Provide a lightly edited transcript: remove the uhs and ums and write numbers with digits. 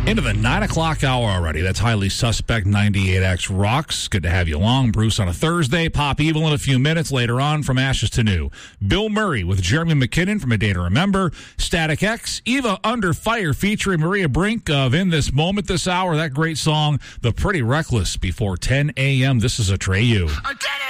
Into the 9 o'clock hour already. That's Highly Suspect 98X Rocks. Good to have you along. Bruce on a Thursday. Pop Evil in a few minutes later on from Ashes to New. Bill Murray with Jeremy McKinnon from A Day to Remember. Static X. Eva Under Fire featuring Maria Brink of In This Moment this hour. That great song, The Pretty Reckless, before 10 a.m. This is Atreyu.